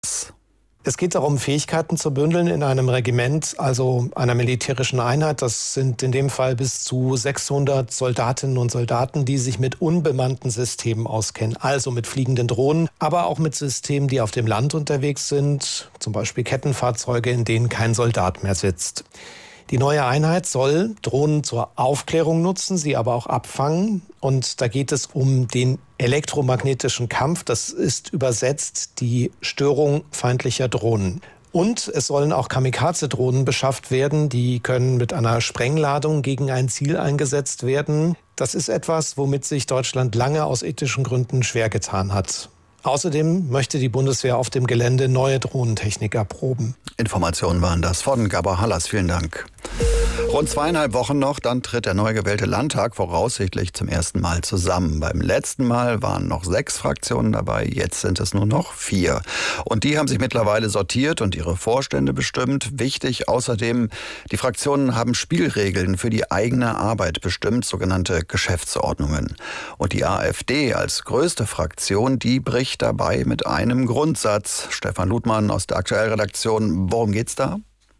Es geht darum, Fähigkeiten zu bündeln in einem Regiment, also einer militärischen Einheit. Das sind in dem Fall bis zu 600 Soldatinnen und Soldaten, die sich mit unbemannten Systemen auskennen. Also mit fliegenden Drohnen, aber auch mit Systemen, die auf dem Land unterwegs sind. Zum Beispiel Kettenfahrzeuge, in denen kein Soldat mehr sitzt. Die neue Einheit soll Drohnen zur Aufklärung nutzen, sie aber auch abfangen. Und da geht es um den elektromagnetischen Kampf. Das ist übersetzt die Störung feindlicher Drohnen. Und es sollen auch Kamikaze-Drohnen beschafft werden. Die können mit einer Sprengladung gegen ein Ziel eingesetzt werden. Das ist etwas, womit sich Deutschland lange aus ethischen Gründen schwer getan hat. Außerdem möchte die Bundeswehr auf dem Gelände neue Drohnentechnik erproben. Informationen waren das von Gabor Hallas. Vielen Dank. Rund 2,5 Wochen noch, dann tritt der neu gewählte Landtag voraussichtlich zum ersten Mal zusammen. Beim letzten Mal waren noch 6 Fraktionen dabei, jetzt sind es nur noch 4. Und die haben sich mittlerweile sortiert und ihre Vorstände bestimmt. Wichtig außerdem, die Fraktionen haben Spielregeln für die eigene Arbeit bestimmt, sogenannte Geschäftsordnungen. Und die AfD als größte Fraktion, die bricht dabei mit einem Grundsatz. Stefan Ludmann aus der Aktuellredaktion, worum geht's da?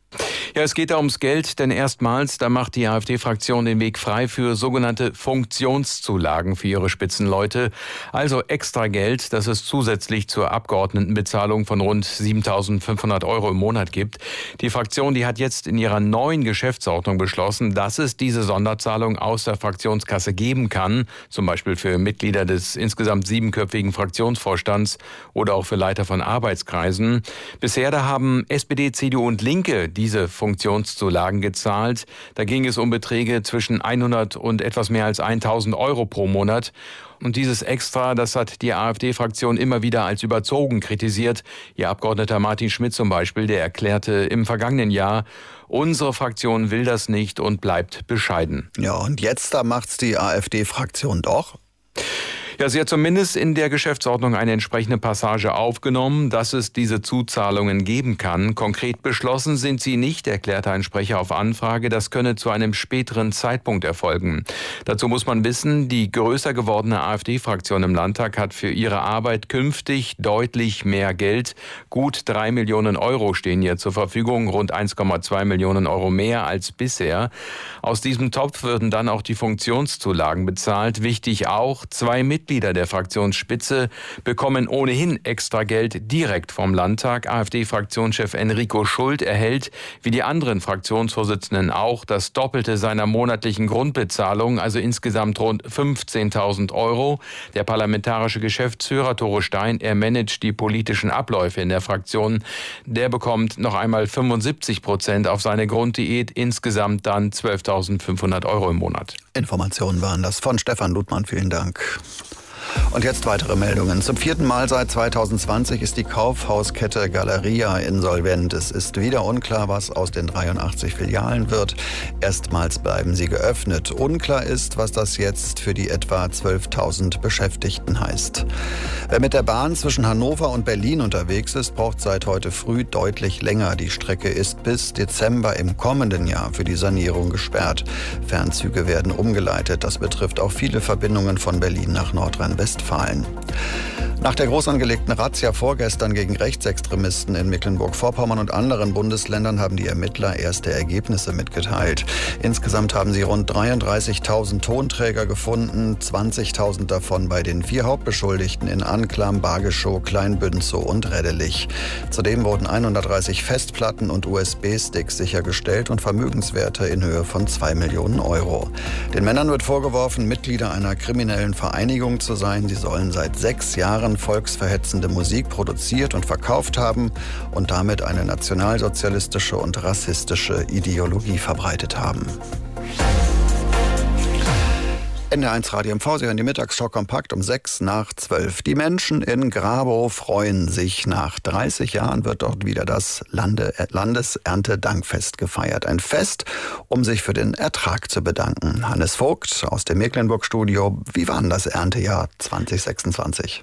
Ja, es geht da ums Geld, denn erstmals, da macht die AfD-Fraktion den Weg frei für sogenannte Funktionszulagen für ihre Spitzenleute. Also extra Geld, das es zusätzlich zur Abgeordnetenbezahlung von rund 7.500 € im Monat gibt. Die Fraktion, die hat jetzt in ihrer neuen Geschäftsordnung beschlossen, dass es diese Sonderzahlung aus der Fraktionskasse geben kann. Zum Beispiel für Mitglieder des insgesamt 7-köpfigen Fraktionsvorstands oder auch für Leiter von Arbeitskreisen. Bisher, da haben SPD, CDU und Linke diese Funktionszulagen gezahlt. Da ging es um Beträge zwischen 100 und etwas mehr als 1.000 € pro Monat. Und dieses Extra, das hat die AfD-Fraktion immer wieder als überzogen kritisiert. Ihr Abgeordneter Martin Schmidt zum Beispiel, der erklärte im vergangenen Jahr, unsere Fraktion will das nicht und bleibt bescheiden. Ja, und jetzt, da macht's die AfD-Fraktion doch. Ja, sie hat zumindest in der Geschäftsordnung eine entsprechende Passage aufgenommen, dass es diese Zuzahlungen geben kann. Konkret beschlossen sind sie nicht, erklärte ein Sprecher auf Anfrage. Das könne zu einem späteren Zeitpunkt erfolgen. Dazu muss man wissen, die größer gewordene AfD-Fraktion im Landtag hat für ihre Arbeit künftig deutlich mehr Geld. Gut 3 Millionen € stehen ihr zur Verfügung, rund 1,2 Millionen € mehr als bisher. Aus diesem Topf würden dann auch die Funktionszulagen bezahlt. Wichtig auch, 2 Mitglieder der Fraktionsspitze bekommen ohnehin extra Geld direkt vom Landtag. AfD-Fraktionschef Enrico Schult erhält, wie die anderen Fraktionsvorsitzenden auch, das Doppelte seiner monatlichen Grundbezahlung, also insgesamt rund 15.000 €. Der parlamentarische Geschäftsführer Tore Stein, er managt die politischen Abläufe in der Fraktion. Der bekommt noch einmal 75% auf seine Grunddiät, insgesamt dann 12.500 € im Monat. Informationen waren das von Stefan Ludmann. Vielen Dank. Und jetzt weitere Meldungen. Zum 4. Mal seit 2020 ist die Kaufhauskette Galeria insolvent. Es ist wieder unklar, was aus den 83 Filialen wird. Erstmals bleiben sie geöffnet. Unklar ist, was das jetzt für die etwa 12.000 Beschäftigten heißt. Wer mit der Bahn zwischen Hannover und Berlin unterwegs ist, braucht seit heute früh deutlich länger. Die Strecke ist bis Dezember im kommenden Jahr für die Sanierung gesperrt. Fernzüge werden umgeleitet. Das betrifft auch viele Verbindungen von Berlin nach Nordrhein-Westfalen. Nach der groß angelegten Razzia vorgestern gegen Rechtsextremisten in Mecklenburg-Vorpommern und anderen Bundesländern haben die Ermittler erste Ergebnisse mitgeteilt. Insgesamt haben sie rund 33.000 Tonträger gefunden, 20.000 davon bei den 4 Hauptbeschuldigten in Anklam, Bargeschow, Kleinbünzow und Reddelich. Zudem wurden 130 Festplatten und USB-Sticks sichergestellt und Vermögenswerte in Höhe von 2 Millionen €. Den Männern wird vorgeworfen, Mitglieder einer kriminellen Vereinigung zu sein. Sie sollen seit 6 Jahren volksverhetzende Musik produziert und verkauft haben und damit eine nationalsozialistische und rassistische Ideologie verbreitet haben. NDR1 Radio MV, Sie hören die Mittagsschau kompakt um 11:06. Die Menschen in Grabow freuen sich. Nach 30 Jahren wird dort wieder das Landeserntedankfest gefeiert. Ein Fest, um sich für den Ertrag zu bedanken. Hannes Vogt aus dem Mecklenburg-Studio. Wie war denn das Erntejahr 2026?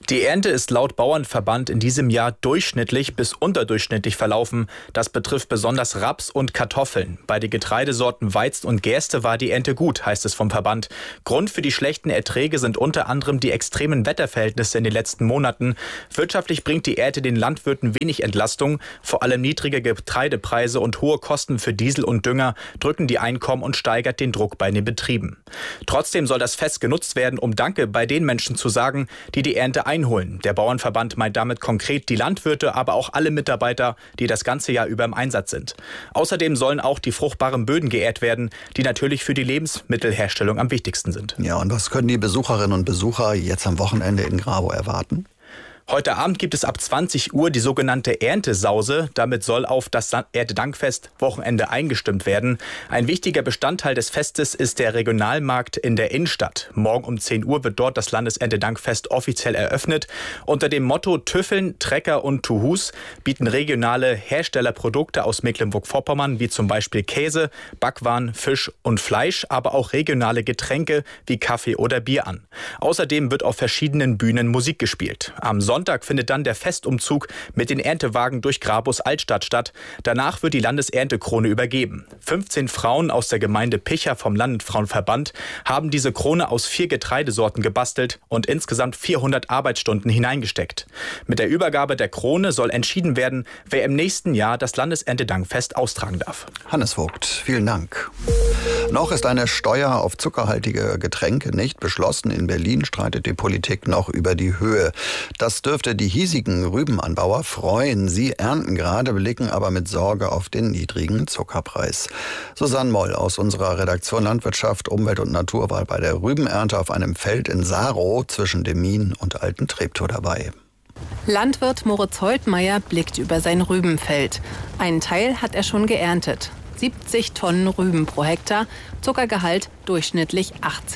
Die Ernte ist laut Bauernverband in diesem Jahr durchschnittlich bis unterdurchschnittlich verlaufen. Das betrifft besonders Raps und Kartoffeln. Bei den Getreidesorten Weizen und Gerste war die Ernte gut, heißt es vom Verband. Grund für die schlechten Erträge sind unter anderem die extremen Wetterverhältnisse in den letzten Monaten. Wirtschaftlich bringt die Ernte den Landwirten wenig Entlastung. Vor allem niedrige Getreidepreise und hohe Kosten für Diesel und Dünger drücken die Einkommen und steigert den Druck bei den Betrieben. Trotzdem soll das Fest genutzt werden, um Danke bei den Menschen zu sagen, die die Ernte einholen. Der Bauernverband meint damit konkret die Landwirte, aber auch alle Mitarbeiter, die das ganze Jahr über im Einsatz sind. Außerdem sollen auch die fruchtbaren Böden geehrt werden, die natürlich für die Lebensmittelherstellung am wichtigsten sind. Ja, und was können die Besucherinnen und Besucher jetzt am Wochenende in Grabow erwarten? Heute Abend gibt es ab 20 Uhr die sogenannte Erntesause. Damit soll auf das Erntedankfest Wochenende eingestimmt werden. Ein wichtiger Bestandteil des Festes ist der Regionalmarkt in der Innenstadt. Morgen um 10 Uhr wird dort das Landeserntedankfest offiziell eröffnet. Unter dem Motto Tüffeln, Trecker und Tuhus bieten regionale Hersteller Produkte aus Mecklenburg-Vorpommern, wie zum Beispiel Käse, Backwaren, Fisch und Fleisch, aber auch regionale Getränke wie Kaffee oder Bier an. Außerdem wird auf verschiedenen Bühnen Musik gespielt. Am Sonntag findet dann der Festumzug mit den Erntewagen durch Grabows Altstadt statt. Danach wird die Landeserntekrone übergeben. 15 Frauen aus der Gemeinde Picha vom Landfrauenverband haben diese Krone aus 4 Getreidesorten gebastelt und insgesamt 400 Arbeitsstunden hineingesteckt. Mit der Übergabe der Krone soll entschieden werden, wer im nächsten Jahr das Landeserntedankfest austragen darf. Hannes Vogt, vielen Dank. Noch ist eine Steuer auf zuckerhaltige Getränke nicht beschlossen. In Berlin streitet die Politik noch über die Höhe. Das dürfte die hiesigen Rübenanbauer freuen. Sie ernten gerade, blicken aber mit Sorge auf den niedrigen Zuckerpreis. Susanne Moll aus unserer Redaktion Landwirtschaft, Umwelt und Natur war bei der Rübenernte auf einem Feld in Sarow zwischen Demmin und Alten Treptow dabei. Landwirt Moritz Holtmeier blickt über sein Rübenfeld. Einen Teil hat er schon geerntet. 70 Tonnen Rüben pro Hektar, Zuckergehalt durchschnittlich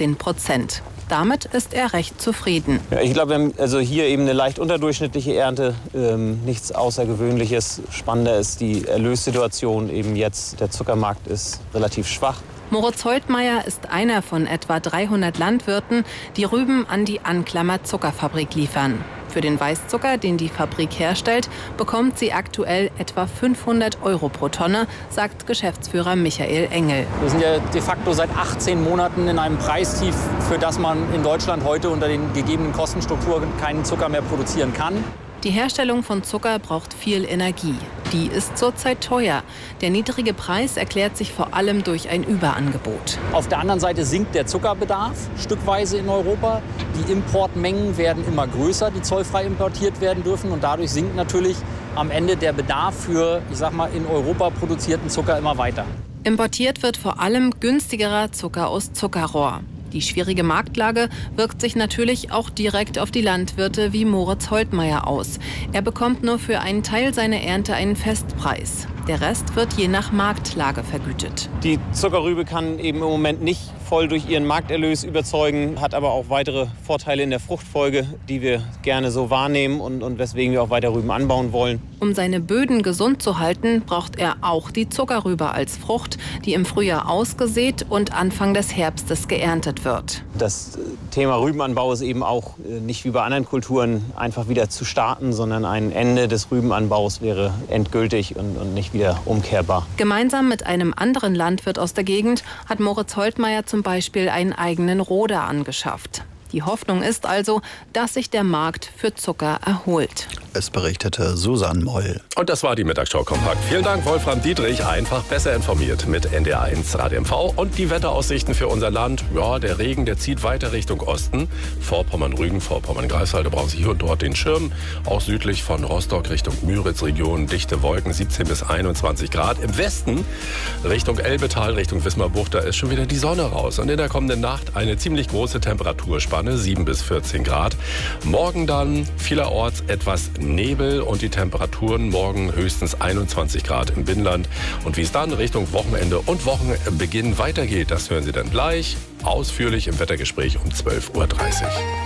18%. Damit ist er recht zufrieden. Ja, ich glaube, wir haben also hier eben eine leicht unterdurchschnittliche Ernte, nichts Außergewöhnliches. Spannender ist die Erlössituation eben jetzt. Der Zuckermarkt ist relativ schwach. Moritz Holtmeier ist einer von etwa 300 Landwirten, die Rüben an die Anklammer Zuckerfabrik liefern. Für den Weißzucker, den die Fabrik herstellt, bekommt sie aktuell etwa 500 € pro Tonne, sagt Geschäftsführer Michael Engel. Wir sind ja de facto seit 18 Monaten in einem Preistief, für das man in Deutschland heute unter den gegebenen Kostenstrukturen keinen Zucker mehr produzieren kann. Die Herstellung von Zucker braucht viel Energie. Die ist zurzeit teuer. Der niedrige Preis erklärt sich vor allem durch ein Überangebot. Auf der anderen Seite sinkt der Zuckerbedarf stückweise in Europa. Die Importmengen werden immer größer, die zollfrei importiert werden dürfen. Und dadurch sinkt natürlich am Ende der Bedarf für, in Europa produzierten Zucker immer weiter. Importiert wird vor allem günstigerer Zucker aus Zuckerrohr. Die schwierige Marktlage wirkt sich natürlich auch direkt auf die Landwirte wie Moritz Holtmeier aus. Er bekommt nur für einen Teil seiner Ernte einen Festpreis. Der Rest wird je nach Marktlage vergütet. Die Zuckerrübe kann eben im Moment nicht voll durch ihren Markterlös überzeugen, hat aber auch weitere Vorteile in der Fruchtfolge, die wir gerne so wahrnehmen und weswegen wir auch weiter Rüben anbauen wollen. Um seine Böden gesund zu halten, braucht er auch die Zuckerrübe als Frucht, die im Frühjahr ausgesät und Anfang des Herbstes geerntet wird. Das Thema Rübenanbau ist eben auch nicht wie bei anderen Kulturen einfach wieder zu starten, sondern ein Ende des Rübenanbaus wäre endgültig und nicht wieder umkehrbar. Gemeinsam mit einem anderen Landwirt aus der Gegend hat Moritz Holtmeier zum Beispiel einen eigenen Roder angeschafft. Die Hoffnung ist also, dass sich der Markt für Zucker erholt. Es berichtete Susanne Moll. Und das war die Mittagsschau kompakt. Vielen Dank, Wolfram Dietrich. Einfach besser informiert mit NDR1 Radio MV. Und die Wetteraussichten für unser Land. Ja, der Regen, der zieht weiter Richtung Osten. Vorpommern-Rügen, Vorpommern-Greifswald, da brauchen Sie hier und dort den Schirm. Auch südlich von Rostock Richtung Müritz-Region. Dichte Wolken, 17 bis 21 Grad. Im Westen Richtung Elbetal, Richtung Wismar-Bucht, da ist schon wieder die Sonne raus. Und in der kommenden Nacht eine ziemlich große Temperaturspanne. 7 bis 14 Grad. Morgen dann vielerorts etwas Nebel und die Temperaturen morgen höchstens 21 Grad im Binnenland. Und wie es dann Richtung Wochenende und Wochenbeginn weitergeht, das hören Sie dann gleich ausführlich im Wettergespräch um 12:30 Uhr.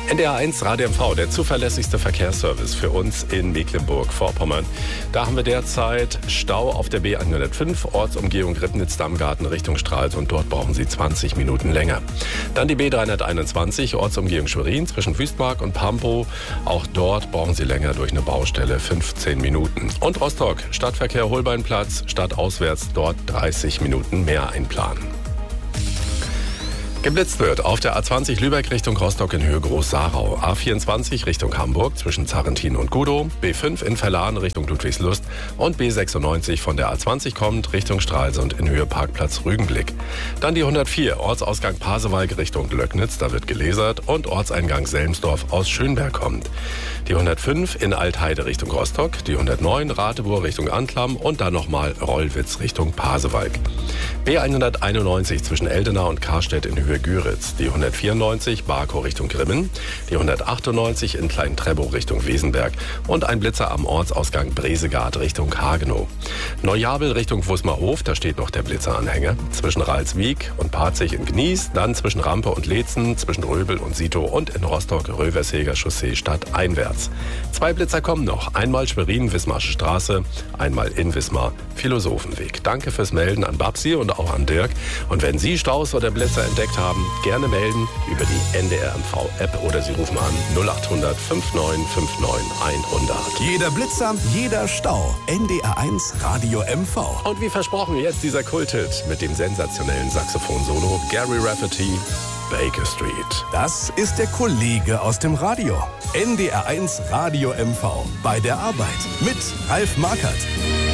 NDR1 Radio MV, der zuverlässigste Verkehrsservice für uns in Mecklenburg-Vorpommern. Da haben wir derzeit Stau auf der B105, Ortsumgehung Ribnitz-Dammgarten Richtung Stralsund. Dort brauchen Sie 20 Minuten länger. Dann die B321, Ortsumgehung Schwerin zwischen Wüstmark und Pampow. Auch dort brauchen Sie länger durch eine Baustelle, 15 Minuten. Und Rostock, Stadtverkehr Holbeinplatz, stadtauswärts, dort 30 Minuten mehr einplanen. Geblitzt wird auf der A20 Lübeck Richtung Rostock in Höhe Groß-Sarau, A24 Richtung Hamburg zwischen Zarrentin und Gudow, B5 in Verlan Richtung Ludwigslust und B96 von der A20 kommt Richtung Stralsund in Höhe Parkplatz Rügenblick. Dann die 104 Ortsausgang Pasewalk Richtung Löcknitz, da wird gelasert, und Ortseingang Selmsdorf aus Schönberg kommt. Die 105 in Altheide Richtung Rostock, die 109 Rateburg Richtung Anklam und dann nochmal Rollwitz Richtung Pasewalk. B191 zwischen Eldena und Karstedt in Höhe Güritz, die 194 Barkow Richtung Grimmen, die 198 in Klein-Treptow Richtung Wesenberg und ein Blitzer am Ortsausgang Bresegard Richtung Hagenow. Neujabel Richtung Wusmerhof, da steht noch der Blitzeranhänger, zwischen Ralswiek und Parzig in Gnies, dann zwischen Rampe und Leetzen, zwischen Röbel und Sito und in Rostock Röversheger Chaussee stadteinwärts. 2 Blitzer kommen noch, einmal Schwerin-Wismarsche Straße, einmal in Wismar Philosophenweg. Danke fürs Melden an Babsi und auch an Dirk. Und wenn Sie Staus oder Blitzer entdeckt haben, gerne melden über die NDR MV App oder Sie rufen an 0800 5959 100. Jeder Blitzer, jeder Stau. NDR1 Radio MV. Und wie versprochen, jetzt dieser Kulthit mit dem sensationellen Saxophon-Solo Gary Rafferty, Baker Street. Das ist der Kollege aus dem Radio. NDR1 Radio MV. Bei der Arbeit mit Ralf Markert.